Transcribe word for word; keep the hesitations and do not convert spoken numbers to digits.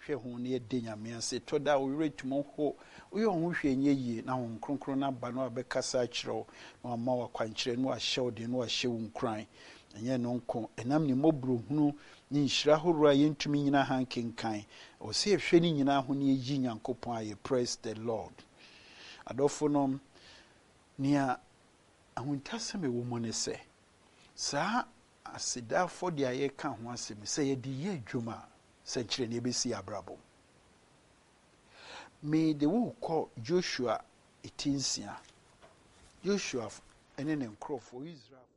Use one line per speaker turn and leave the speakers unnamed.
hwe ho ne de nyame ase to da wo retumo ho wo yo ho hwe nye yi na ho kronkron na ba no abekasa kire na ama wa kwankyere no ahye de no ahye wo nkran enye no nko enam ne mobro hunu ni nhira horura yentumi nyina hankenkan o se ehwe ni nyina ho ne yi nyankopon aye. Praise the Lord. Adofo no nia ahuntaseme wo mo ne se saa asida for de aye ka ho asem se ye de ye adwuma se kire ne besi abrabo me de wo call Joshua eighteen. Joshua ene ne nkrofo Israel